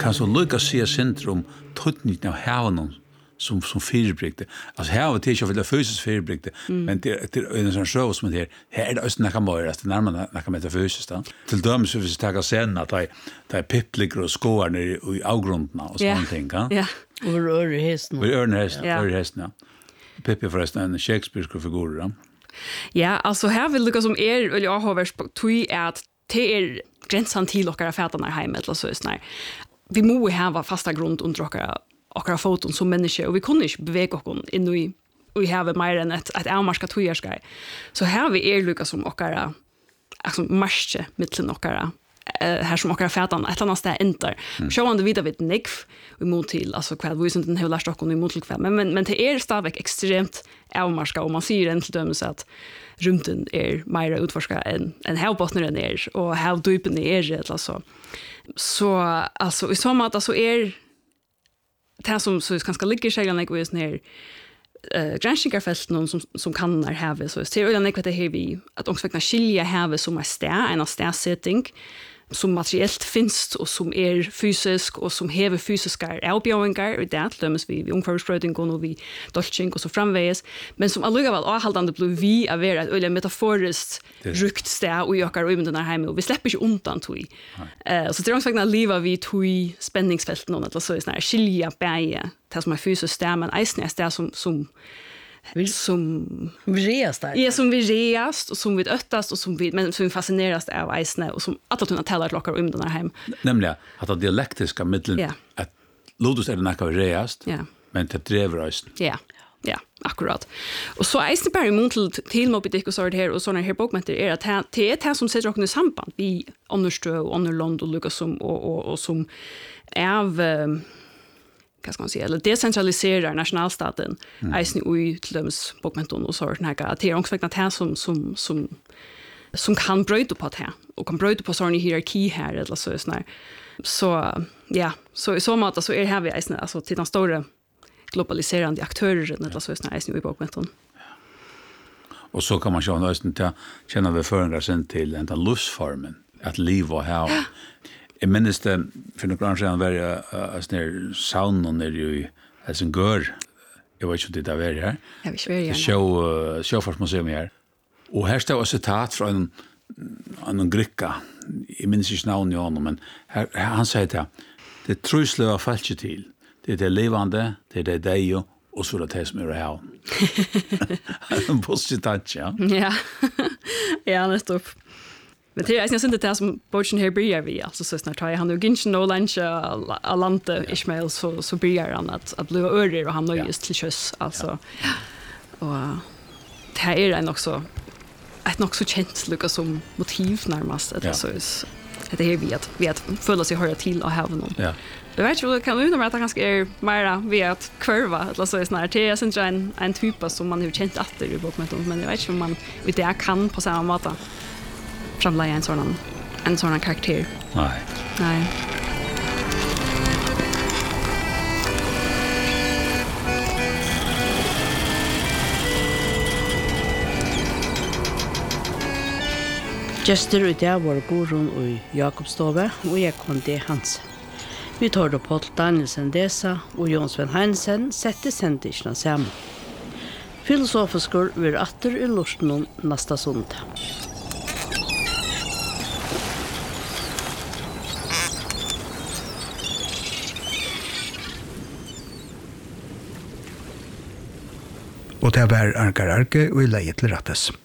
kan så lukka se syndrom tøtningen av haven som fyrirbrygte. Altså havet er ikke veldig fysisk fyrirbrygte, men det en sånn sjøv som det her det også nekka møyre, det nærmere nekka metafysisk da. Til dømes hvis vi takker scenen at det pipp ligger og skåar nere i avgrunden og sånne ting, ja? Ja. Og øre hesten. Og øre hesten, ja. Pippi forresten en Shakespeare-sk figur, ja. Ja, altså her vil lukka som veldig avhåvers på tog at det grensan til okkara fætanar heim, eller så sånn her. Vi må hava fasta grunn under okkara foton som menneske, og vi kunne ikke bevege okkon inn og hava mer enn et avmarska togjerskei. Så her vi lukka som okkara marsje mittlen okkara här som okkara fætan et annet sted enter. Sjående vidar vid nekv imot til, altså hva vi synes den har lært okkon imot til hva, men det stadig ekstremt avmarska, og man sier enn til dømes at rumten mer utforska enn havbottneren og havdypen altså. Så altså, i så måte så det som så kanskje ligger seg og i sånn her granskningarfelten som kan havet, så det ikke det her vi at ångsvekna skilja havet som sted, en stedsetting som materiellt finns och som fysisk och som hever fysiska avbjøringar og det dømes vi ungfarsprøyting og vi dolching og så framveges, men som allikevel avhaldande blir vi av være et øyelig metaforisk rukt sted og i okkar øymen denne heime, og vi slipper ikke undan tog. Så det ångsvekna livet vi tog spenningsfelten og så sånn skilja bæge det som fysisk sted, men eisen sted som vi reast där. Ja, som vi reast och som vi öttast och som vi fascineras av eisne och som alla tunna talar till okkar den här hem. Nämligen att det dialektiska mittlen att lodus det näka vi reast, men det drever eisen. Ja, akkurat. Och så eisne bara imot till Moby Dick och så här och såna här bokmenter att det som sätter oss i samband vi underströ och underland och Lucas som och som av vad ska man säga, eller decentraliserar nationalstaten eisen ui till dømes bokmenton och sånt här att det är ångsvägna det som kan bröjta på det och kan bröjta på sån hierarki här eller så sån så ja, så i så måte så här vi eisen alltså till de stora globaliserande aktörer eller så sån eisen ui bokmenton. Och så kan man ju nästan känna vi föringar sen till den livsformen att liv och ha. Jeg minnes det, for noen ganger siden var jeg saunen i Helsingør. Jeg vet ikke om det var her. Jeg vil ikke være gjerne. Sjøfartsmuseum her. Og her stod et sitat fra en grykka. Jeg minnes ikke navnet i honom, men han sier det. Det truslige falt ikke til. Det det levende, det det deg, og så det som i havn. En positiv, ja. Ja, nettopp. Men det jag syns det som bochen här börjar vi alltså så snart han nu ginch no lunch alante Ismail så börjar han att bli öre och han nöjes till sjöss alltså. Och det är en också ett nog så känt lucka som motiv närmast att så det är vi att följa sig höra till och haven. Ja. Det vet ju kan ju att ganska mer vi att kurva eller så snart det är syns en typ som man har känt att i bokmenton men jag vet inte om man vet det kan på samma måte framlägga en sån karaktär. Nej. Gestur i det var Gorun og Jakob Stove og jeg kom til Hansen. Vi tar da Paul Danielsen Desa og Jon Sven Heinsen sette sendisene sammen. Filosofisker vil atter i Lorten neste søndag. Og det var Arke og i leie til rettes.